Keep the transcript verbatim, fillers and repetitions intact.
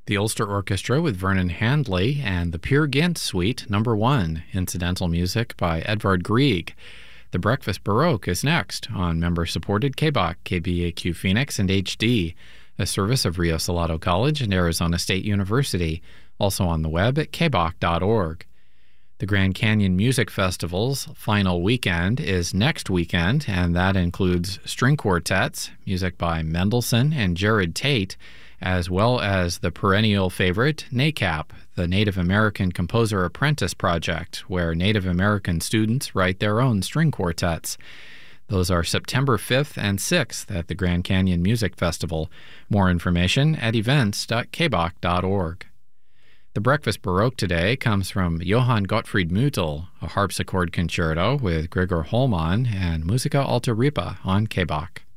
The Ulster Orchestra with Vernon Handley and the Peer Gynt Suite Number One, incidental music by Edvard Grieg. The Breakfast Baroque is next on member-supported K B O C, K B A Q Phoenix, and H D, a service of Rio Salado College and Arizona State University, also on the web at k b o c dot org. The Grand Canyon Music Festival's final weekend is next weekend, and that includes string quartets, music by Mendelssohn and Jared Tate, as well as the perennial favorite, NACAP, the Native American Composer Apprentice Project, where Native American students write their own string quartets. Those are September fifth and sixth at the Grand Canyon Music Festival. More information at events dot k b o c dot org. The Breakfast Baroque today comes from Johann Gottfried Müttel, a harpsichord concerto with Gregor Holman and Musica Alta Ripa on K B O C.